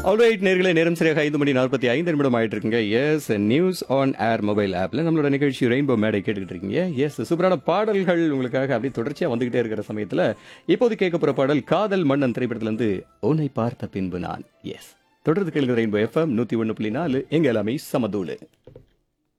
Alright நேர்களே, நேரம் சரியாக 5:45 ஆயிட்டு இருக்குங்க. S, news on air mobile ஆப்ல நம்மளோட நிகழ்ச்சி ரெயின்போ மேடை கேட்டுக்கிட்டு இருக்கீங்க. எஸ், சூப்பரான பாடல்கள் உங்களுக்காக அப்படியே தொடர்ச்சியா வந்துகிட்டே இருக்கிற சமயத்துல இப்போது கேட்க போற பாடல் காதல் மன்னன் திரைப்படத்துல இருந்து உன்னை பார்த்த பின்பு நான். எஸ், தொடர்ந்து கேளுங்க ரெயின்போ எஃப்எம் 101.4, எங்க எல்லாமே சமதூளு.